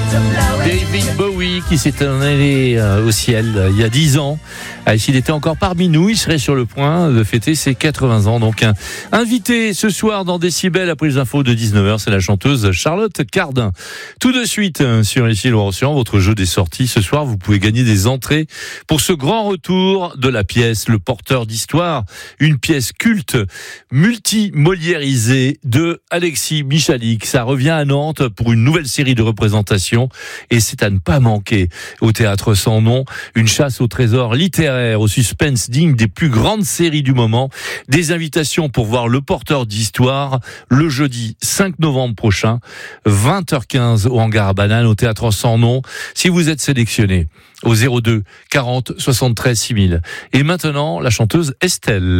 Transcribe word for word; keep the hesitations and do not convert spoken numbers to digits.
David Bowie qui s'est allé au ciel euh, il y a dix ans. Ah, s'il était encore parmi nous, il serait sur le point de fêter ses quatre-vingts ans. Donc, un invité ce soir dans Décibel après les infos de dix-neuf heures, c'est la chanteuse Charlotte Cardin. Tout de suite sur ici Loire-Océan, votre jeu des sorties. Ce soir, vous pouvez gagner des entrées pour ce grand retour de la pièce Le Porteur d'Histoire, une pièce culte multi-moliérisée de Alexis Michalik. Ça revient à Nantes pour une nouvelle série de représentations et c'est à ne pas manquer au Théâtre Sans Nom, une chasse au trésor littéraire, au suspense digne des plus grandes séries du moment. Des invitations pour voir Le Porteur d'Histoire le jeudi cinq novembre prochain, vingt heures quinze au Hangar à Bananes au Théâtre Sans Nom. Si vous êtes sélectionné au zéro deux quarante soixante-treize six mille. Et maintenant, la chanteuse Estelle.